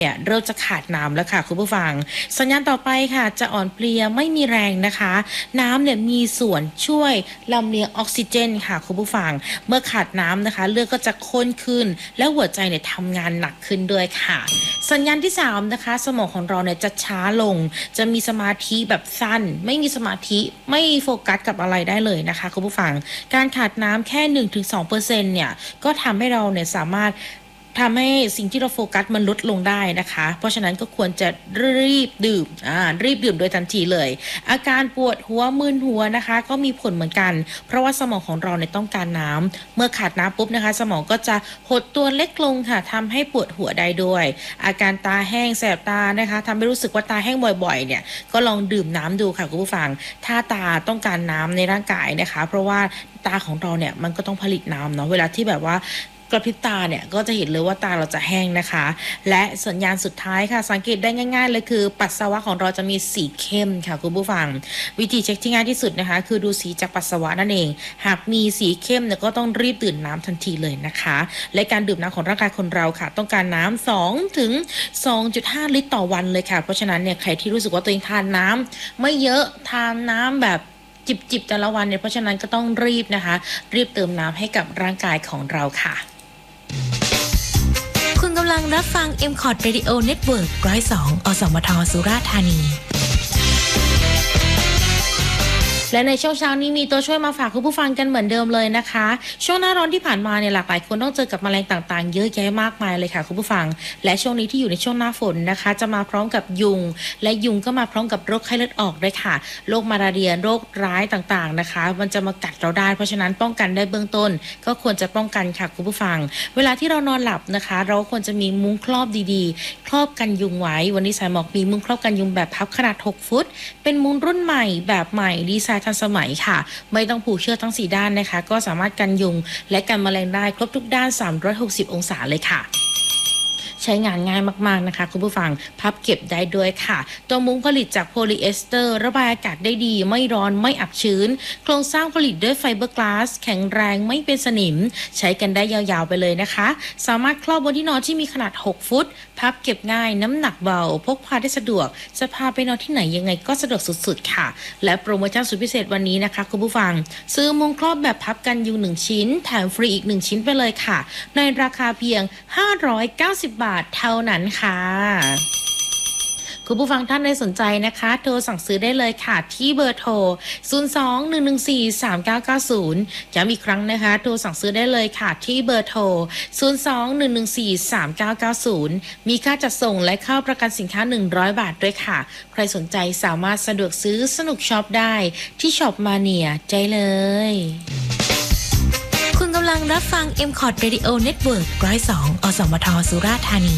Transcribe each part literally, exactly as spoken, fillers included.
เนี่ยเริ่มจะขาดน้ำแล้วค่ะคุณผู้ฟังสัญญาณต่อไปค่ะจะอ่อนเพลียไม่มีแรงนะคะน้ำเนี่ยมีส่วนช่วยลำเลียงออกซิเจนค่ะคุณผู้ฟังเมื่อขาดน้ำนะคะเลือดก็จะข้นขึ้นและหัวใจเนี่ยทำงานหนักขึ้นด้วยค่ะสัญญาณที่สามนะคะสมองของเราเนี่ยจะช้าลงจะมีสมาธิแบบสั้นไม่มีสมาธิไม่โฟกัสกับอะไรได้เลยนะคะคุณผู้ฟังการขาดน้ำแค่ หนึ่งถึงสองเปอร์เซ็นต์ เนี่ยก็ทำให้เราเนี่ยสามารถทำให้สิ่งที่เราโฟกัสมันลดลงได้นะคะเพราะฉะนั้นก็ควรจะรีบดื่มอ่ารีบดื่มโดยทันทีเลยอาการปวดหัวมึนหัวนะคะก็มีผลเหมือนกันเพราะว่าสมองของเราเนี่ยต้องการน้ำเมื่อขาดน้ำปุ๊บนะคะสมองก็จะหดตัวเล็กลงค่ะทำให้ปวดหัวได้ด้วยอาการตาแห้งแสบตานะคะทำให้รู้สึกว่าตาแห้งบ่อยๆเนี่ยก็ลองดื่มน้ำดูค่ะคุณผู้ฟังถ้าตาต้องการน้ำในร่างกายนะคะเพราะว่าตาของเราเนี่ยมันก็ต้องผลิตน้ำเนาะเวลาที่แบบว่ากระพริบตาเนี่ยก็จะเห็นเลยว่าตาเราจะแห้งนะคะและสัญญาณสุดท้ายค่ะสังเกตได้ง่ายๆเลยคือปัสสาวะของเราจะมีสีเข้มค่ะคุณผู้ฟังวิธีเช็คที่ง่ายที่สุดนะคะคือดูสีจากปัสสาวะนั่นเองหากมีสีเข้มเนี่ยก็ต้องรีบดื่มน้ำทันทีเลยนะคะและการดื่มน้ำของร่างกายคนเราค่ะต้องการน้ำสองถึงสองจุดห้าลิตรต่อวันเลยค่ะเพราะฉะนั้นเนี่ยใครที่รู้สึกว่าตัวเองทานน้ำไม่เยอะทานน้ำแบบจิบๆแต่ละวันเนี่ยเพราะฉะนั้นก็ต้องรีบนะคะรีบเติมน้ำให้กับร่างกายของเราค่ะคุณกำลังรับฟัง เอ็ม คอร์ด Radio Network หนึ่งศูนย์สอง อสมท สุราษฎร์ธานีและในช่วงเช้านี้มีตัวช่วยมาฝากคุณผู้ฟังกันเหมือนเดิมเลยนะคะช่วงหน้าร้อนที่ผ่านมาเนี่ยหลากหลายคนต้องเจอกับแมลงต่างๆเยอะแยะมากมายเลยค่ะคุณผู้ฟังและช่วงนี้ที่อยู่ในช่วงหน้าฝนนะคะจะมาพร้อมกับยุงและยุงก็มาพร้อมกับโรคไข้เลือดออกด้วยค่ะโรคมาลาเรียโรคร้ายต่างๆนะคะมันจะมากัดเราได้เพราะฉะนั้นป้องกันได้เบื้องต้นก็ควรจะป้องกันค่ะคุณผู้ฟังเวลาที่เรานอนหลับนะคะเราควรจะมีมุ้งครอบดีๆครอบกันยุงไว้วันนี้สายหมอกมีมุ้งครอบกันยุงแบบพับขนาดหกฟุตเป็นมุ้งรุ่นใหม่แบบใหม่ดีไซน์ทันสมัยค่ะไม่ต้องผูกเชือกทั้งสี่ด้านนะคะก็สามารถกันยุงและกันแมลงได้ครบทุกด้านสามร้อยหกสิบองศาเลยค่ะใช้งานง่ายมากๆนะคะคุณผู้ฟังพับเก็บได้ด้วยค่ะตัวมุ้งผลิตจากโพลีเอสเตอร์ระบายอากาศได้ดีไม่ร้อนไม่อับชื้นโครงสร้างผลิตด้วยไฟเบอร์กลาสแข็งแรงไม่เป็นสนิมใช้กันได้ยาวๆไปเลยนะคะสามารถครอบบนที่นอนที่มีขนาดหกฟุตพับเก็บง่ายน้ำหนักเบาพกพาได้สะดวกจะพาไปนอนที่ไหนยังไงก็สะดวกสุดๆค่ะและโปรโมชั่นสุดพิเศษวันนี้นะคะคุณผู้ฟังซื้อมุ้งครอบแบบพับกันยุงหนึ่งชิ้นแถมฟรีอีกหนึ่งชิ้นไปเลยค่ะในราคาเพียงห้าร้อยเก้าสิบบาทเท่านั้นค่ะคุณผู้ฟังท่านใดสนใจนะคะโทรสั่งซื้อได้เลยค่ะที่เบอร์โทรศูนย์ สอง หนึ่ง หนึ่ง สี่ สาม เก้า เก้า ศูนย์ย้ำอีกครั้งนะคะโทรสั่งซื้อได้เลยค่ะที่เบอร์โทรศูนย์ สอง หนึ่ง หนึ่ง สี่ สาม เก้า เก้า ศูนย์มีค่าจัดส่งและค่าประกันสินค้าหนึ่งร้อยบาทด้วยค่ะใครสนใจสามารถสะดวกซื้อสนุกช็อปได้ที่ช็อปมาเนียใจเลยคุณกำลังรับฟัง เอ็ม คอร์ด Radio Network หนึ่งศูนย์สอง อสมท สุราษฎร์ธานี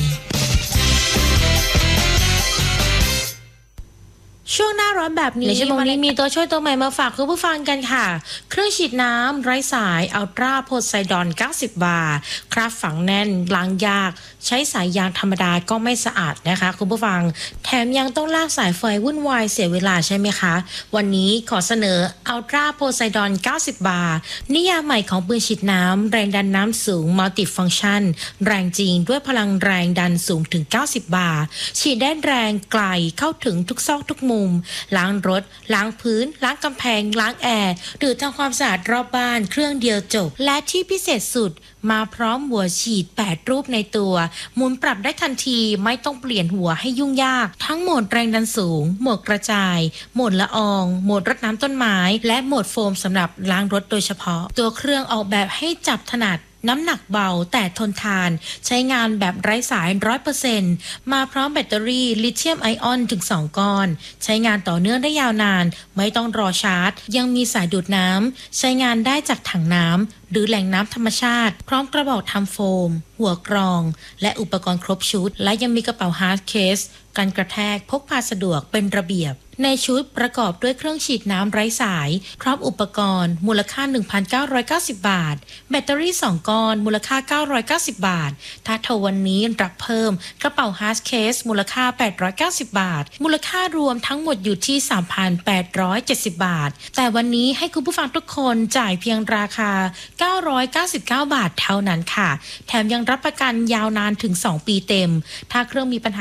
ช่วงหน้าร้อนแบบนี้ในชั่วโมงนี้มีตัวช่วยตัวใหม่มาฝากคุณผู้ฟังกันค่ะเครื่องฉีดน้ำไร้สายอัลตราโพไซดอนเก้าสิบบาร์คราฟฝังแน่นล้างยากใช้สายยางธรรมดาก็ไม่สะอาดนะคะคุณผู้ฟังแถมยังต้องลากสายไฟวุ่นวายเสียเวลาใช่ไหมคะวันนี้ขอเสนออัลตราโพไซดอนเก้าสิบบาร์นิยามใหม่ของปืนฉีดน้ำแรงดันน้ำสูงมัลติฟังก์ชันแรงจริงด้วยพลังแรงดันสูงถึงเก้าสิบบาร์ฉีดได้แรงไกลเข้าถึงทุกซอกทุกมุมล้างรถล้างพื้นล้างกำแพงล้างแอร์หรือทำความสะอาดรอบบ้านเครื่องเดียวจบและที่พิเศษสุดมาพร้อมหัวฉีดแปดรูปในตัวหมุนปรับได้ทันทีไม่ต้องเปลี่ยนหัวให้ยุ่งยากทั้งโหมดแรงดันสูงโหมดกระจายโหมดละอองโหมดรดน้ำต้นไม้และโหมดโฟมสำหรับล้างรถโดยเฉพาะตัวเครื่องออกแบบให้จับถนัดน้ำหนักเบาแต่ทนทานใช้งานแบบไร้สาย ร้อยเปอร์เซ็นต์ มาพร้อมแบตเตอรี่ลิเธียมไอออนถึงสองก้อนใช้งานต่อเนื่องได้ยาวนานไม่ต้องรอชาร์จยังมีสายดูดน้ำใช้งานได้จากถังน้ำหรือแหล่งน้ำธรรมชาติพร้อมกระบอกทำโฟมหัวกรองและอุปกรณ์ครบชุดและยังมีกระเป๋าฮาร์ดเคสกันกระแทกพกพาสะดวกเป็นระเบียบในชุดประกอบด้วยเครื่องฉีดน้ำไร้สายพร้อมอุปกรณ์มูลค่า หนึ่งพันเก้าร้อยเก้าสิบ บาทแบตเตอรี่สองก้อนมูลค่าเก้าร้อยเก้าสิบบาทถ้าโทรวันนี้รับเพิ่มกระเป๋าฮาร์ดเคสมูลค่าแปดร้อยเก้าสิบบาทมูลค่ารวมทั้งหมดอยู่ที่ สามพันแปดร้อยเจ็ดสิบ บาทแต่วันนี้ให้คุณผู้ฟังทุกคนจ่ายเพียงราคาเก้าร้อยเก้าสิบเก้าบาทเท่านั้นค่ะแถมยังรับประกันยาวนานถึงสองปีเต็มถ้าเครื่องมีปัญหา